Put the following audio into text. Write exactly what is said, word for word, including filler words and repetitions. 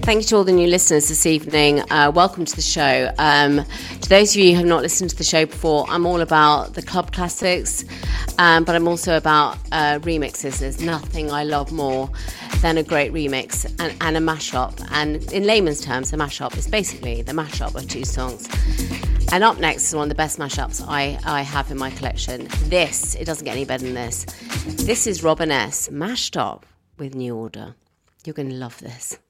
Thank you to all the new listeners this evening. Uh, welcome to the show. Um, to those of you who have not listened to the show before, I'm all about the club classics, um, but I'm also about uh, remixes. There's nothing I love more than a great remix and, and a mashup. And in layman's terms, a mashup is basically the mashup of two songs. And up next is one of the best mashups I, I have in my collection. This, it doesn't get any better than this. This is Robin S. mashed up with New Order. You're going to love this.